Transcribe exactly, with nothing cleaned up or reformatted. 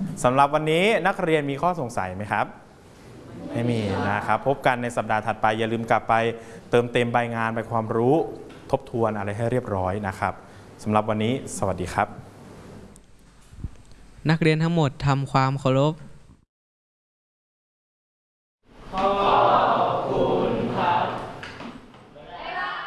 สำหรับวันนี้นักเรียนมีข้อสงสัยไหมครับไม่มีนะครับพบกันในสัปดาห์ถัดไปอย่าลืมกลับไปเติมเต็มใบงานใบความรู้ทบทวนอะไรให้เรียบร้อยนะครับสำหรับวันนี้สวัสดีครับนักเรียนทั้งหมดทำความเคารพ